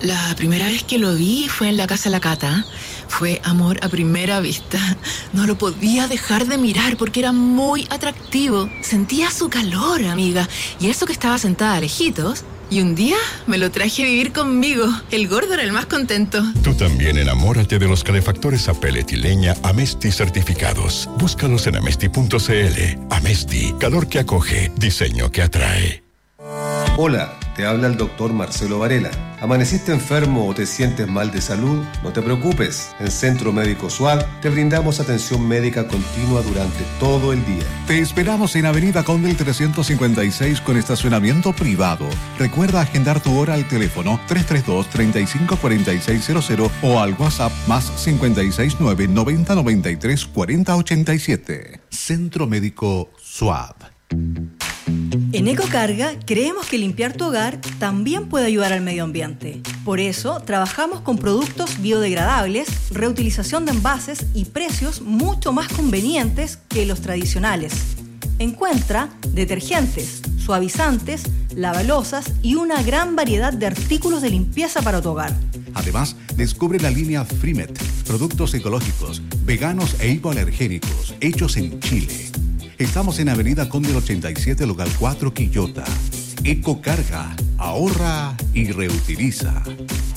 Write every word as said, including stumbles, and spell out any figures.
La primera vez que lo vi fue en la casa de la Cata. Fue amor a primera vista. No lo podía dejar de mirar porque era muy atractivo. Sentía su calor, amiga. Y eso que estaba sentada lejitos. Y un día me lo traje a vivir conmigo. El gordo era el más contento. Tú también enamórate de los calefactores a pellet y leña Amesti certificados. Búscalos en amesti punto cl. Amesti, calor que acoge, diseño que atrae. Hola, te habla el doctor Marcelo Varela. ¿Amaneciste enfermo o te sientes mal de salud? No te preocupes. En Centro Médico SUAD te brindamos atención médica continua durante todo el día. Te esperamos en Avenida Condel trescientos cincuenta y seis con estacionamiento privado. Recuerda agendar tu hora al teléfono tres tres dos, tres cinco cuatro seis cero cero o al WhatsApp más cinco seis nueve, noventa noventa y tres, cuarenta ochenta y siete. Centro Médico SUAD. En Ecocarga creemos que limpiar tu hogar también puede ayudar al medio ambiente. Por eso trabajamos con productos biodegradables, reutilización de envases y precios mucho más convenientes que los tradicionales. Encuentra detergentes, suavizantes, lavalosas y una gran variedad de artículos de limpieza para tu hogar. Además, descubre la línea Frimet, productos ecológicos, veganos e hipoalergénicos, hechos en Chile. Estamos en Avenida Condel ochenta y siete, local cuatro, Quillota. Ecocarga, ahorra y reutiliza.